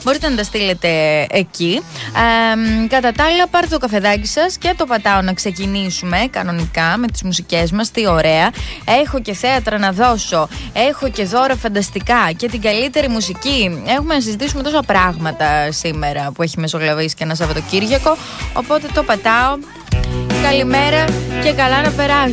μπορείτε να τα στείλετε εκεί. Κατά τα άλλα, πάρτε το καφεδάκι σας και το πατάω να ξεκινήσουμε κανονικά με τις μουσικές μας. Τι ωραία! Έχω και θέατρα να δώσω, έχω και δώρα φανταστικά και την καλύτερη μουσική. Έχουμε να συζητήσουμε τόσα πράγματα σήμερα που έχει μεσολαβήσει και ένα Σαββατοκύριακο. Οπότε το πατάω. Καλημέρα και καλά να περάσουμε.